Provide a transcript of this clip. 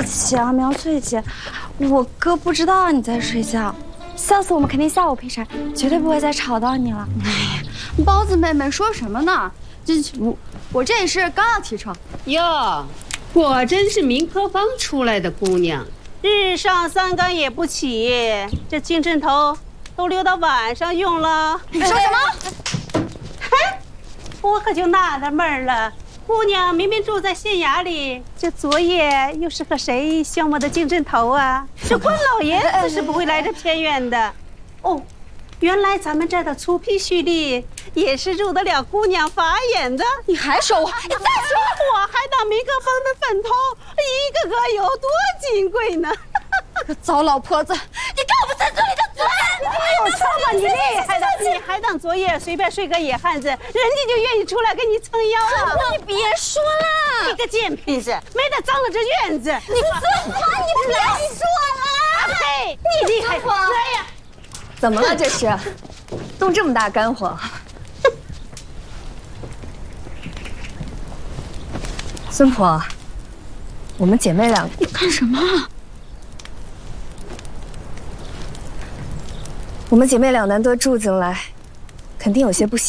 起啊，苗翠姐，我哥不知道你在睡觉，下次我们肯定下午陪茶，绝对不会再吵到你了。 哎呀，包子妹妹说什么呢？我这是刚要起床。 哟，果真是民科坊出来的姑娘，日上三竿也不起，这净针头都留到晚上用了。 你说什么？ 嘿，我可就纳闷了。姑娘明明住在县衙里，这昨夜又是和谁消磨的净针头啊？这官老爷子是不会来这偏远的。哦，原来咱们这儿的粗皮蓄力也是入得了姑娘法眼的。 你还说我？你再说， 我还当民科坊的粉头，一个个有多金贵呢？ 个糟老婆子，你给我们在这里的嘴！ 我说吧，你厉害的，你还当昨夜随便睡个野汉子，人家就愿意出来给你撑腰了。 你别说了， 你个贱坯子，没得脏了这院子！ 你孙婆，你别说了！ 嘿，你厉害！来呀！ 怎么了这是？动这么大肝火？孙婆，我们姐妹俩， 你干什么？ 我们姐妹俩难得住进来，肯定有些不习